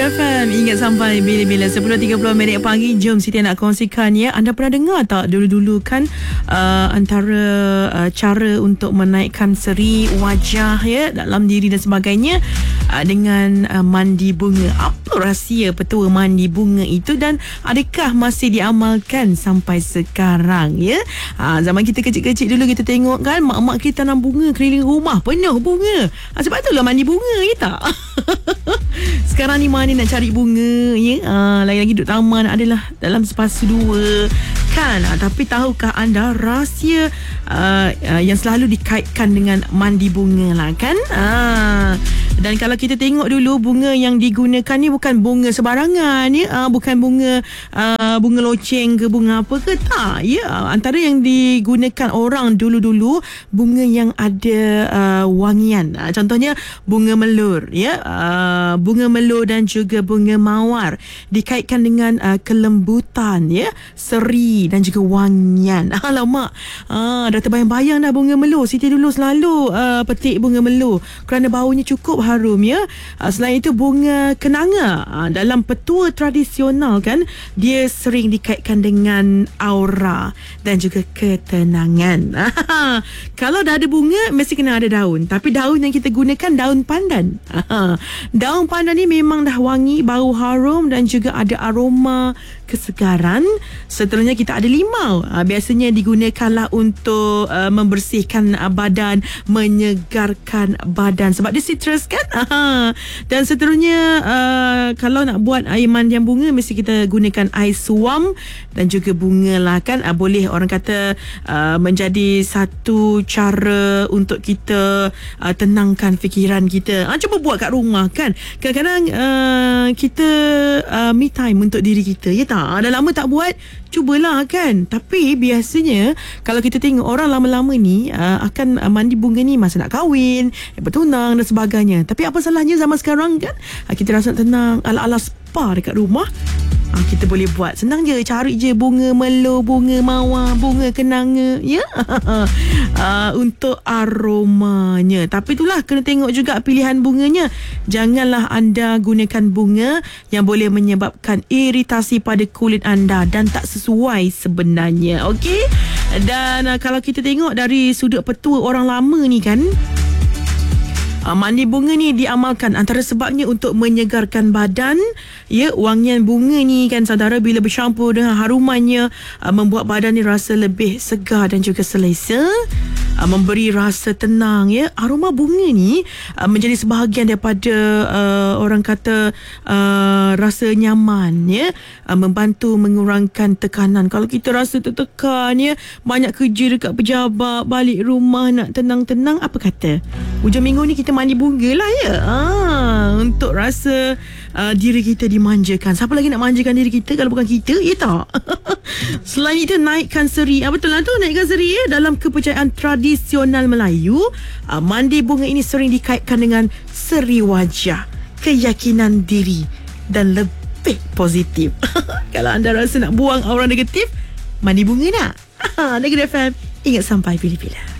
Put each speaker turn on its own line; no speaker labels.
Negeri FM, ingat sampai bila-bila 10.30 pagi. Jom Siti nak kongsikan ya. Anda pernah dengar tak dulu-dulu kan antara cara untuk menaikkan seri wajah ya, dalam diri dan sebagainya dengan mandi bunga. Apa rahsia petua mandi bunga itu dan adakah masih diamalkan sampai sekarang ya? Zaman kita kecil-kecil dulu kita tengok kan mak-mak kita tanam bunga keliling rumah, penuh bunga. Sebab itulah mandi bunga ya tak? Sekarang ni mana nak cari bunga ya? Lagi-lagi duduk taman adalah dalam sepasu dua kan. Tapi tahukah anda rahsia yang selalu dikaitkan dengan mandi bunga lah kan? Dan kalau kita tengok dulu, bunga yang digunakan ni bukan bunga sebarangan ya, bukan bunga loceng ke bunga apa ke, tak ya. Antara yang digunakan orang dulu-dulu bunga yang ada wangian. Contohnya bunga melur ya, bunga melur dan juga bunga mawar dikaitkan dengan kelembutan ya, seri dan juga wangian. Alamak, dah terbayang-bayang dah bunga melur. Siti dulu selalu petik bunga melur kerana baunya cukup harum ya. Selain itu bunga kenanga, dalam petua tradisional kan, dia sering dikaitkan dengan aura dan juga ketenangan. Kalau dah ada bunga mesti kena ada daun, tapi daun yang kita gunakan daun pandan. Daun pandan ni memang dah wangi, bau harum dan juga ada aroma kesegaran. Seterusnya kita ada limau. Biasanya digunakanlah untuk membersihkan badan, menyegarkan badan sebab dia citrus kan. Dan seterusnya kalau nak buat air mandian bunga mesti kita gunakan air suam dan juga bunga lah kan. Boleh orang kata menjadi satu cara untuk kita tenangkan fikiran kita. Cuba buat kat rumah kan. Kadang-kadang kita me time untuk diri kita ya tak. Dah lama tak buat, cubalah kan. Tapi biasanya kalau kita tengok orang lama-lama ni akan mandi bunga ni masa nak kahwin, bertunang dan sebagainya. Tapi apa salahnya zaman sekarang kan, kita rasa tenang ala-ala spa dekat rumah. Kita boleh buat. Senang je, cari je bunga melur, bunga mawar, bunga kenanga ya. Untuk aromanya. Tapi itulah kena tengok juga pilihan bunganya. Janganlah anda gunakan bunga yang boleh menyebabkan iritasi pada kulit anda dan tak sesuai sebenarnya. Okey? Dan kalau kita tengok dari sudut petua orang lama ni kan, mandi bunga ni diamalkan antara sebabnya untuk menyegarkan badan ya. Wangian bunga ni kan saudara, bila bercampur dengan harumannya membuat badan ni rasa lebih segar dan juga selesa, memberi rasa tenang ya. Aroma bunga ni menjadi sebahagian daripada orang kata rasa nyaman ya, membantu mengurangkan tekanan. Kalau kita rasa tertekan ya, banyak kerja dekat pejabat, balik rumah nak tenang-tenang, apa kata hujung minggu ni kita mandi bunga lah ya, untuk rasa diri kita dimanjakan. Siapa lagi nak manjakan diri kita kalau bukan kita ya tak? Selain itu naikkan seri, betul lah tu, naikkan seri ya. Dalam kepercayaan tradisional Melayu, mandi bunga ini sering dikaitkan dengan seri wajah, keyakinan diri dan lebih positif. Kalau anda rasa nak buang aura negatif, mandi bunga nak. Negeri FM, ingat sampai bila-bila.